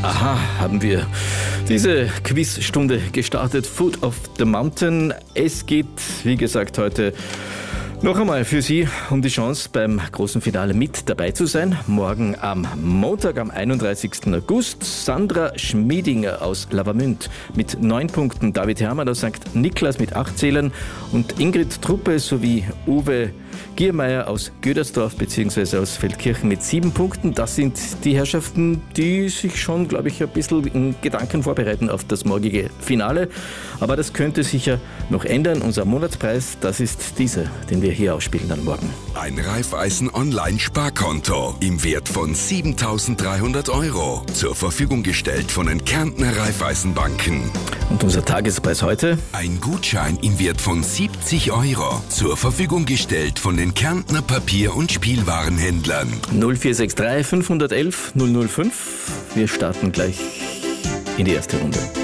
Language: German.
Aha, haben wir diese Quizstunde gestartet. Food of the Mountain. Es geht, wie gesagt, heute noch einmal für Sie um die Chance, beim großen Finale mit dabei zu sein. Morgen am Montag, am 31. August. Sandra Schmiedinger aus Lavamünd mit 9 Punkten. David Herrmann aus St. Niklas mit 8 Zählern. Und Ingrid Truppe sowie Uwe Giermeier aus Gödersdorf bzw. aus Feldkirchen mit 7 Punkten. Das sind die Herrschaften, die sich schon, glaube ich, ein bisschen in Gedanken vorbereiten auf das morgige Finale. Aber das könnte sich ja noch ändern. Unser Monatspreis, das ist dieser, den wir hier ausspielen dann morgen. Ein Raiffeisen-Online-Sparkonto im Wert von 7.300 € zur Verfügung gestellt von den Kärntner Raiffeisenbanken. Und unser Tagespreis heute? Ein Gutschein im Wert von 70 € zur Verfügung gestellt von den Kärntner Papier- und Spielwarenhändlern. 0463 511 005. Wir starten gleich in die erste Runde.